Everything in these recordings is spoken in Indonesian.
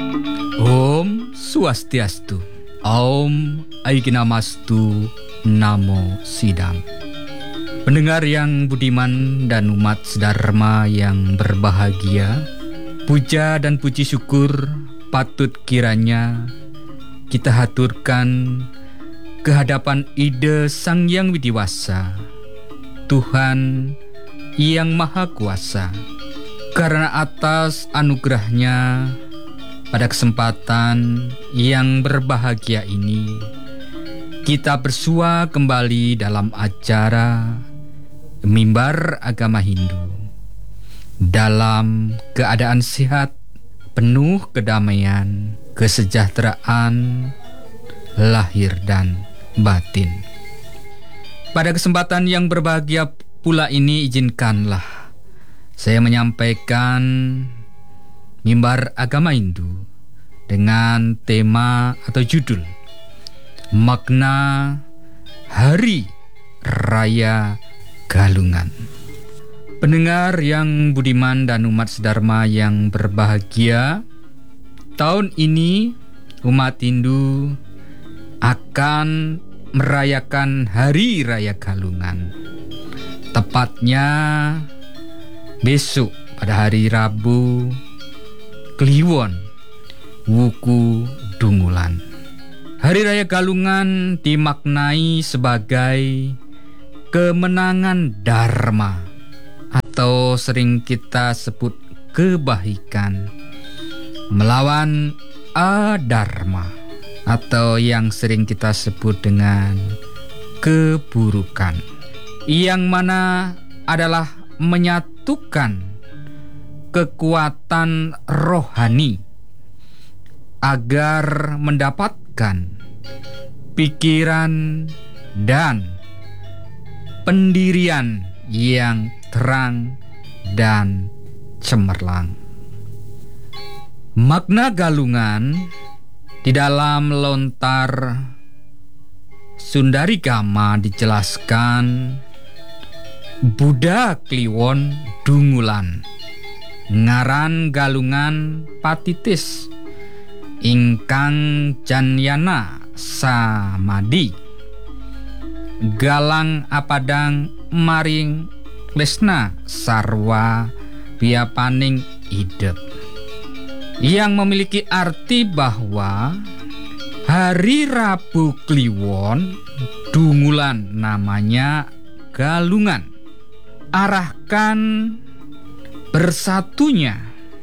Om Swastiastu. Om Aikinamastu. Namo Sidam. Pendengar yang budiman dan umat sedharma yang berbahagia, puja dan puji syukur patut kiranya kita haturkan kehadapan Ide Sang Hyang Widiwasa, Tuhan yang Maha Kuasa. Karena atas anugerahnya pada kesempatan yang berbahagia ini, kita bersua kembali dalam acara Mimbar Agama Hindu dalam keadaan sehat, penuh kedamaian, kesejahteraan lahir dan batin. Pada kesempatan yang berbahagia pula ini, izinkanlah saya menyampaikan Mimbar Agama Hindu dengan tema atau judul Makna Hari Raya Galungan. Pendengar yang budiman dan umat sedharma yang berbahagia, tahun ini umat Hindu akan merayakan Hari Raya Galungan. Tepatnya besok pada hari Rabu Kliwon Wuku Dungulan. Hari Raya Galungan dimaknai sebagai kemenangan Dharma atau sering kita sebut kebaikan melawan adharma atau yang sering kita sebut dengan keburukan, yang mana adalah menyatukan kekuatan rohani agar mendapatkan pikiran dan pendirian yang terang dan cemerlang. Makna galungan di dalam lontar Sundarigama dijelaskan Buddha Kliwon Dungulan, ngaran galungan patitis ingkang janyana samadi, galang apadang maring lesna sarwa biapaning idep, yang memiliki arti bahwa hari Rabu Kliwon Dungulan namanya galungan, arahkan bersatunya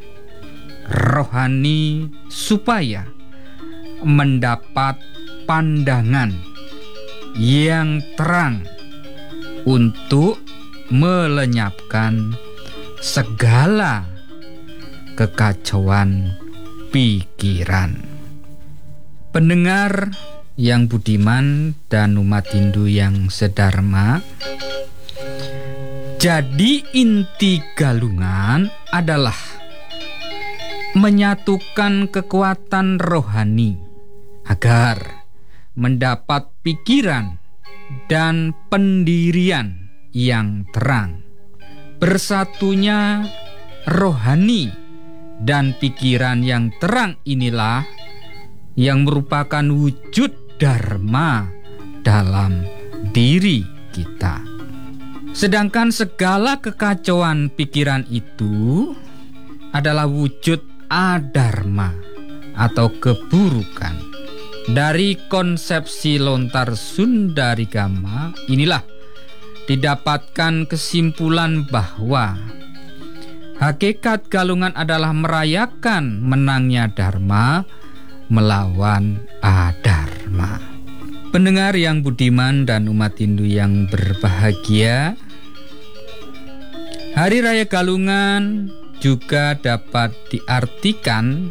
rohani supaya mendapat pandangan yang terang untuk melenyapkan segala kekacauan pikiran. Pendengar yang budiman dan umat Hindu yang sedharma, jadi inti galungan adalah menyatukan kekuatan rohani agar mendapat pikiran dan pendirian yang terang. Bersatunya rohani dan pikiran yang terang inilah yang merupakan wujud dharma dalam diri kita. Sedangkan segala kekacauan pikiran itu adalah wujud adharma atau keburukan. Dari konsepsi lontar Sundarigama inilah didapatkan kesimpulan bahwa hakikat galungan adalah merayakan menangnya dharma melawan adharma. Pendengar yang budiman dan umat Hindu yang berbahagia, Hari Raya Galungan juga dapat diartikan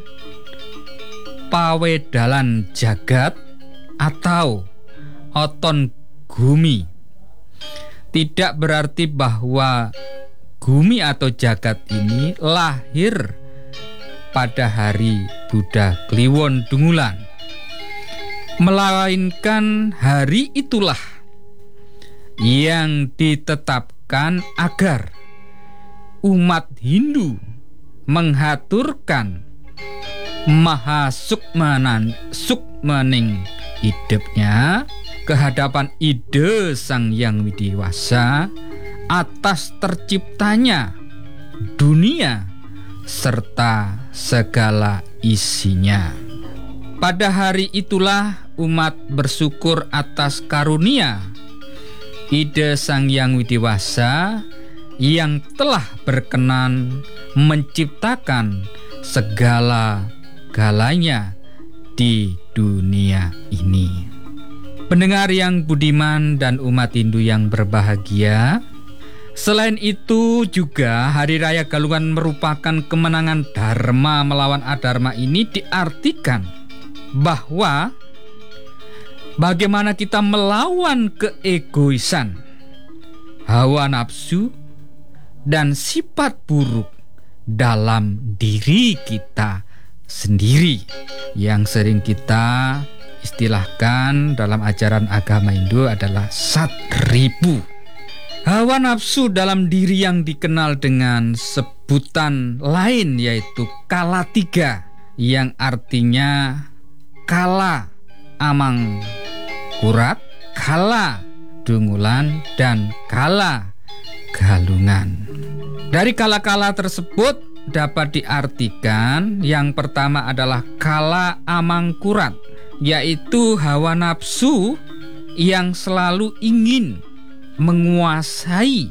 pawedalan jagat atau oton gumi. Tidak berarti bahwa gumi atau jagat ini lahir pada hari Buddha Kliwon Dungulan, melainkan hari itulah yang ditetapkan agar umat Hindu menghaturkan maha sukmening hidupnya kehadapan ide Sang Hyang Widiwasa atas terciptanya dunia serta segala isinya. Pada hari itulah umat bersyukur atas karunia ide Sang Hyang Widiwasa yang telah berkenan menciptakan segala-galanya di dunia ini. Pendengar yang budiman dan umat Hindu yang berbahagia, selain itu juga Hari Raya Galungan merupakan kemenangan Dharma melawan Adharma. Ini diartikan bahwa bagaimana kita melawan keegoisan, hawa nafsu, dan sifat buruk dalam diri kita sendiri yang sering kita istilahkan dalam ajaran agama Hindu adalah satripu. Hawa nafsu dalam diri yang dikenal dengan sebutan lain yaitu kala tiga, yang artinya kala amang kurat, kala dungulan, dan kala galungan. Dari kala-kala tersebut dapat diartikan yang pertama adalah kala amang kurat, yaitu hawa nafsu yang selalu ingin menguasai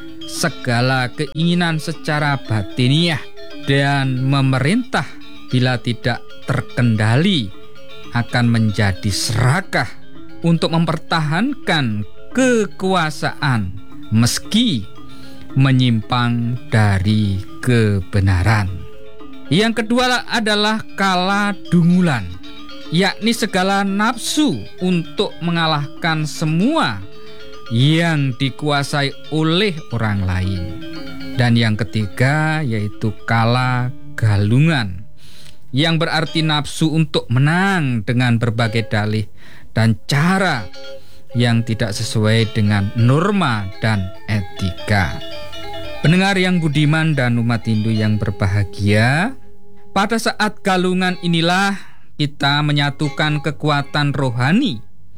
segala keinginan secara batiniah dan memerintah bila tidak terkendali akan menjadi serakah untuk mempertahankan kekuasaan meski menyimpang dari kebenaran. Yang kedua adalah kala dungulan, yakni segala nafsu untuk mengalahkan semua yang dikuasai oleh orang lain. Dan yang ketiga yaitu kala galungan, yang berarti nafsu untuk menang dengan berbagai dalih dan cara yang tidak sesuai dengan norma dan etika. Pendengar yang budiman dan umat Hindu yang berbahagia, pada saat galungan inilah kita menyatukan kekuatan rohani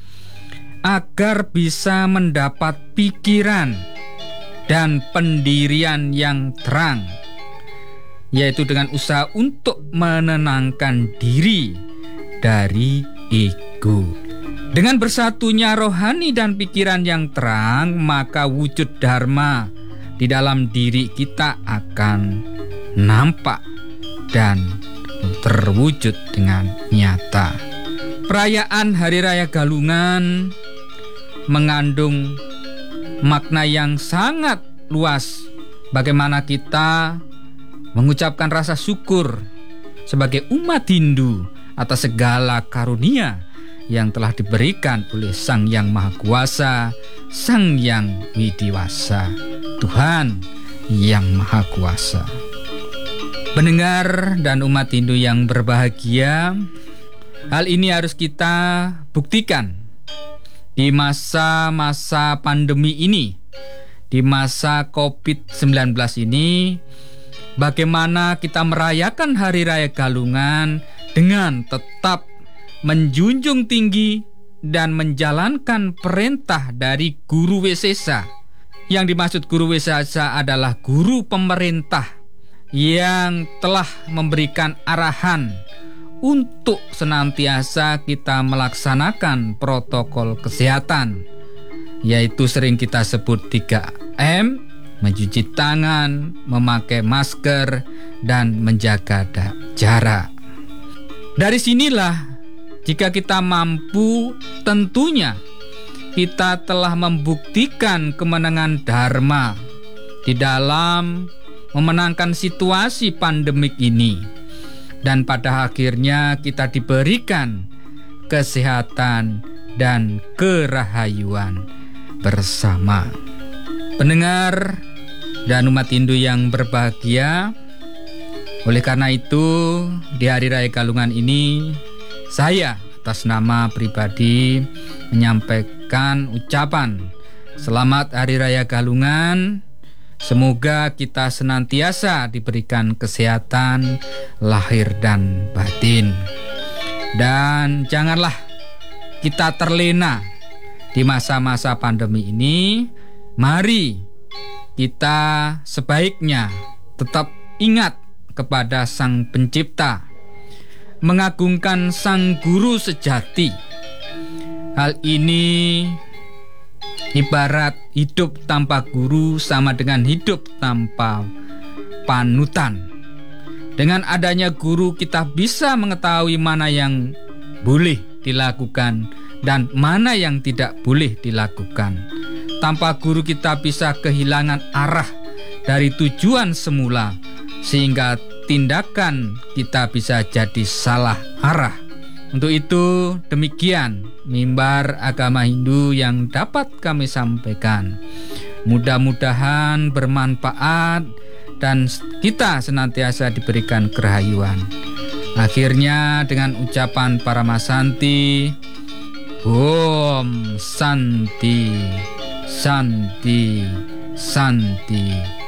agar bisa mendapat pikiran dan pendirian yang terang, yaitu dengan usaha untuk menenangkan diri dari ego. Dengan bersatunya rohani dan pikiran yang terang, maka wujud dharma di dalam diri kita akan nampak dan terwujud dengan nyata. Perayaan Hari Raya Galungan mengandung makna yang sangat luas, bagaimana kita mengucapkan rasa syukur sebagai umat Hindu atas segala karunia yang telah diberikan oleh Sang Hyang Maha Kuasa, Sang Hyang Widiwasa, Tuhan yang Maha Kuasa. Pendengar dan umat Hindu yang berbahagia, hal ini harus kita buktikan di masa-masa pandemi ini, di masa COVID-19 ini, bagaimana kita merayakan Hari Raya Galungan dengan tetap menjunjung tinggi dan menjalankan perintah dari Guru Wesesa. Yang dimaksud Guru Wesesa adalah guru pemerintah yang telah memberikan arahan untuk senantiasa kita melaksanakan protokol kesehatan, yaitu sering kita sebut 3M, mencuci tangan, memakai masker, dan menjaga jarak. Dari sinilah jika kita mampu, tentunya kita telah membuktikan kemenangan dharma di dalam memenangkan situasi pandemik ini. Dan pada akhirnya kita diberikan kesehatan dan kerahayuan bersama. Pendengar dan umat Hindu yang berbahagia, oleh karena itu di Hari Raya Galungan ini saya atas nama pribadi menyampaikan ucapan Selamat Hari Raya Galungan Semoga kita senantiasa diberikan kesehatan lahir dan batin. Dan janganlah kita terlena di masa-masa pandemi ini. Mari kita sebaiknya tetap ingat kepada Sang Pencipta, mengagungkan Sang Guru sejati. Hal ini ibarat hidup tanpa guru sama dengan hidup tanpa panutan. Dengan adanya guru, kita bisa mengetahui mana yang boleh dilakukan dan mana yang tidak boleh dilakukan. Tanpa guru kita bisa kehilangan arah dari tujuan semula, sehingga tindakan kita bisa jadi salah arah. Untuk itu, demikian mimbar agama Hindu yang dapat kami sampaikan. Mudah-mudahan bermanfaat dan kita senantiasa diberikan kerahayuan. Akhirnya dengan ucapan Paramasanti, Om Santi, Santi, Santi.